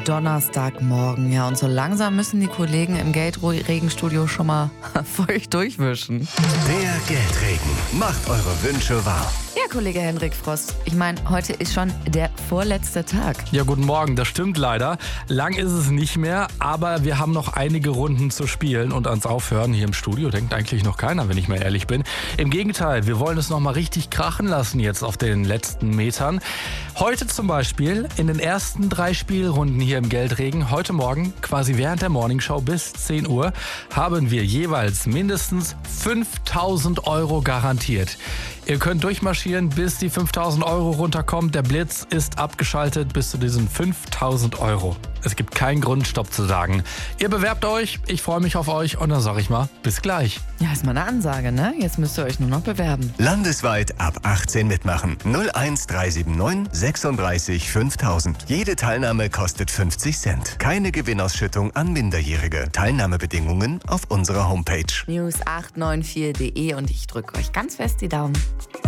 Donnerstagmorgen. Ja, und so langsam müssen die Kollegen im Geldregenstudio schon mal feucht durchwischen. Der Geldregen macht eure Wünsche wahr. Ja, Kollege Hendrik Frost, ich meine, heute ist schon der vorletzte Tag. Ja, guten Morgen, das stimmt leider. Lang ist es nicht mehr, aber wir haben noch einige Runden zu spielen und ans Aufhören hier im Studio denkt eigentlich noch keiner, wenn ich mal ehrlich bin. Im Gegenteil, wir wollen es noch mal richtig krachen lassen jetzt auf den letzten Metern. Heute zum Beispiel in den ersten 3 Spielrunden hier im Geldregen, heute Morgen, quasi während der Morningshow bis 10 Uhr, haben wir jeweils mindestens 5.000 € garantiert. Ihr könnt durchmarschieren, bis die 5.000 € runterkommt. Der Blitz ist abgeschaltet bis zu diesen 5.000 €. Es gibt keinen Grund, Stopp zu sagen. Ihr bewerbt euch, ich freue mich auf euch und dann sage ich mal, bis gleich. Ja, ist mal eine Ansage, ne? Jetzt müsst ihr euch nur noch bewerben. Landesweit ab 18 mitmachen. 01379 36 5000. Jede Teilnahme kostet 50 Cent. Keine Gewinnausschüttung an Minderjährige. Teilnahmebedingungen auf unserer Homepage. news894.de und ich drücke euch ganz fest die Daumen.